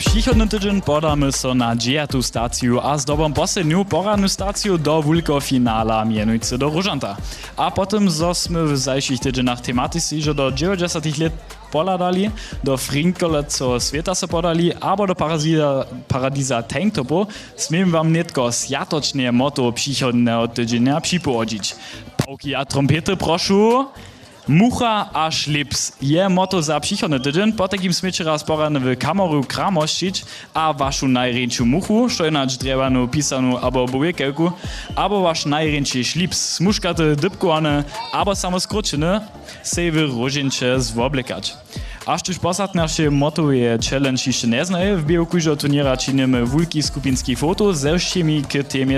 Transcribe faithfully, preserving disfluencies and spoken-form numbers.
Przychodny tydzień podamy so na dziesiątą stację, a zdobom poslednią poradną stację do wielkiego finala, mianujcy do Różanta. A potem zosmy w zajszych tydzienach tematycy, że do dziewięćdziesiątych lat poladali, do Frinkoleco świata se podali, albo do Paradisa, Paradisa Tanktopu, smiem wam netko sjatoczne motto przychodnego tydzienia przypołodzić. Pałki a trompety proszę. Mucha a šlips je motto za przychodny tydzień, po takim smycie raz porane w kamoru kramościć, a waszu najręczą muchu, što inač drewanu, pisanu albo bujekiełku, albo wasz najręczy šlips, smuszkaty, dybkowane, albo samo skróciny, se wy różnicze zwoblikać. Aż tuż posad nasze motto je challenge jeszcze nie znaje, w biegu turniera czynimy wulki skupinski foto ze wszystkimi k temie